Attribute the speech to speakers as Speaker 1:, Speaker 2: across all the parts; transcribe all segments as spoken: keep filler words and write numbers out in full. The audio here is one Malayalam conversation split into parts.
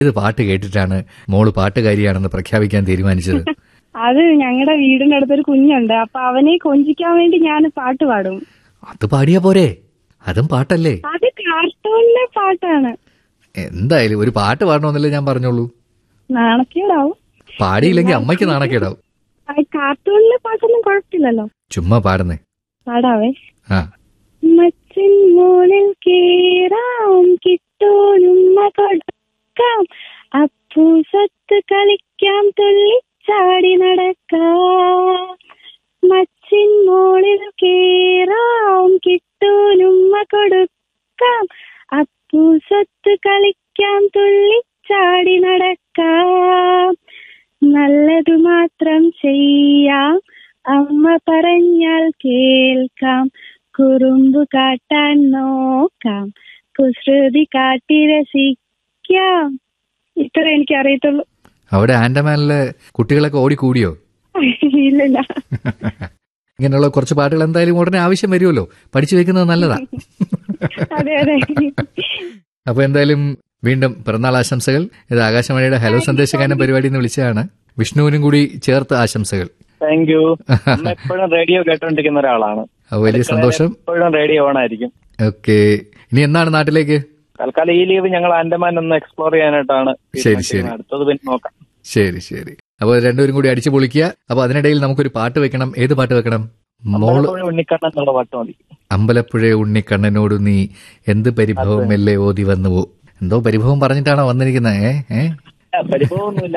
Speaker 1: ഏത് പാട്ട് കേട്ടിട്ടാണ് മോള് പാട്ടുകാരിയാണെന്ന് പ്രഖ്യാപിക്കാൻ തീരുമാനിച്ചത്?
Speaker 2: അത് ഞങ്ങളുടെ വീടിന്റെ അടുത്തൊരു കുഞ്ഞുണ്ട്, അപ്പൊ അവനെ കൊഞ്ചിക്കാൻ വേണ്ടി ഞാൻ പാട്ട് പാടും.
Speaker 1: അത് പാടിയാ പോരെ? അതും പാട്ടല്ലേ?
Speaker 2: അത് കാർട്ടൂണിലെ പാട്ടാണ്.
Speaker 1: എന്തായാലും ഒരു പാട്ട് പാടണമെന്നല്ലേ ഞാൻ പറഞ്ഞോളൂ.
Speaker 2: നാണക്കേടാവും.
Speaker 1: പാടിയില്ലെങ്കിൽ അമ്മയ്ക്ക് നാണക്കേടാവും.
Speaker 2: കാർട്ടൂണിലെ പാട്ടൊന്നും കുഴപ്പമില്ലല്ലോ.
Speaker 1: ചുമ്മാ പാടുന്നേ.
Speaker 2: പാടാവേ.
Speaker 1: ആ.
Speaker 2: മച്ചിൻ മോളിൽ കേറാം, കിട്ടോനുമ്മ കൊടുക്കാം, അപ്പൂ സത്ത് കളിക്കാം, തുള്ളിച്ചാടി നടക്കാം. മച്ചിൻ മോളിൽ കേറാം, കിട്ടോനുമ്മ കൊടുക്കാം, അപ്പൂ സത്ത് കളിക്കാം, തുള്ളിച്ചാടി നടക്കാം. നല്ലതു മാത്രം ചെയ്യാം, അമ്മ പറഞ്ഞാൽ കേൾക്കാം, കുറുമ്പു കാട്ടാൻ നോക്കാം, കുസൃതി കാട്ടി രസിക്കാം. ഇത്ര എനിക്ക് അറിയത്തുള്ളൂ.
Speaker 1: അവിടെ ആൻഡമാനിലെ കുട്ടികളൊക്കെ ഓടിക്കൂടിയോ?
Speaker 2: ഇല്ലില്ല.
Speaker 1: ഇങ്ങനെയുള്ള കുറച്ച് പാട്ടുകൾ എന്തായാലും ഉടനെ ആവശ്യം വരുമല്ലോ, പഠിച്ചു വെക്കുന്നത് നല്ലതാ.
Speaker 2: അതെ അതെ.
Speaker 1: അപ്പൊ എന്തായാലും വീണ്ടും പിറന്നാൾ ആശംസകൾ. ഇത് ആകാശവാണിയുടെ ഹലോ സന്ദേശഗാനം പരിപാടി എന്ന് വിളിച്ചതാണ്. വിഷ്ണുവിനും കൂടി ചേർത്ത് ആശംസകൾ.
Speaker 3: Thank you. എപ്പോഴും റേഡിയോ കേട്ടോണ്ടിരിക്കുന്ന ഒരാളാണ്.
Speaker 1: വലിയ സന്തോഷം.
Speaker 3: എപ്പോഴും റേഡിയോ ഓൺ ആയിരിക്കും.
Speaker 1: ഓക്കെ, ഇനി എന്നാണ് നാട്ടിലേക്ക്?
Speaker 3: തൽക്കാലം ഈ ലീവ് ഞങ്ങൾ ആൻഡമാൻ ഒന്ന് എക്സ്പ്ലോർ ചെയ്യാനായിട്ടാണ്.
Speaker 1: ശരി ശരി,
Speaker 3: അടുത്തത് പിന്നെ നോക്കാം.
Speaker 1: ശരി ശരി. അപ്പൊ രണ്ടുപേരും കൂടി അടിച്ചു പൊളിക്കുക. അപ്പൊ അതിനിടയിൽ നമുക്കൊരു പാട്ട് വെക്കണം. ഏത് പാട്ട് വെക്കണം? മോള്
Speaker 3: ഉണ്ണിക്കണ്ണൻ എന്നുള്ള പാട്ട് മതി.
Speaker 1: അമ്പലപ്പുഴ ഉണ്ണിക്കണ്ണനോട് നീ എന്ത് പരിഭവമല്ലേ ഓതി വന്നുവോ. എന്തോ പരിഭവം പറഞ്ഞിട്ടാണോ വന്നിരിക്കുന്നത്? ഏ
Speaker 3: പരിഭവമൊന്നുമില്ല.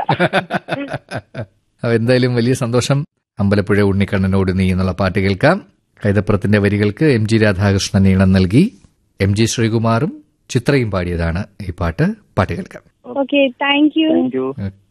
Speaker 1: അപ്പൊ എന്തായാലും വലിയ സന്തോഷം. അമ്പലപ്പുഴ ഉണ്ണിക്കണ്ണനോട് നീ എന്നുള്ള പാട്ട് കേൾക്കാം. കൈതപ്രത്തിന്റെ വരികൾക്ക് എം ജി രാധാകൃഷ്ണൻ ഈണം നൽകി എം ജി ശ്രീകുമാറും ചിത്രയും പാടിയതാണ് ഈ പാട്ട്. പാട്ട് കേൾക്കാം.
Speaker 2: Okay, thank you.